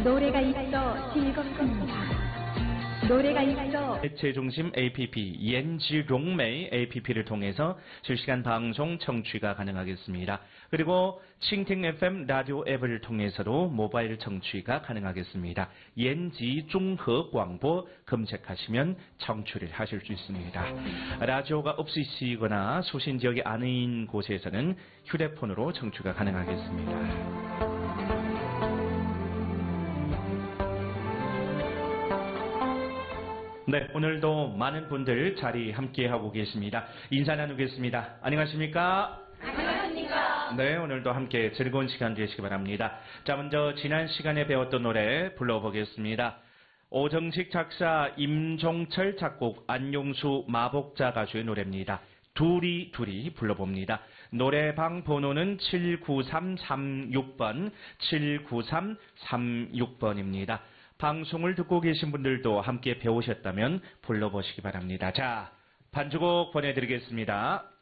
노래가 있어 즐겁습니다. 노래가 있어 재중심 APP 옌지롱메이 APP를 통해서 실시간 방송 청취가 가능하겠습니다. 그리고 칭팅 FM 라디오 앱을 통해서도 모바일 청취가 가능하겠습니다. 옌지综合 광보 검색하시면 청취를 하실 수 있습니다. 라디오가 없으시거나 소신 지역이 아닌 곳에서는 휴대폰으로 청취가 가능하겠습니다. 네, 오늘도 많은 분들 자리 함께하고 계십니다. 인사 나누겠습니다. 안녕하십니까? 안녕하십니까? 네, 오늘도 함께 즐거운 시간 되시기 바랍니다. 자, 먼저 지난 시간에 배웠던 노래 불러보겠습니다. 오정식 작사, 임종철 작곡, 안용수 마복자 가수의 노래입니다. 둘이 불러봅니다. 노래방 번호는 79336번, 79336번입니다. 방송을 듣고 계신 분들도 함께 배우셨다면 불러보시기 바랍니다. 자, 반주곡 보내드리겠습니다.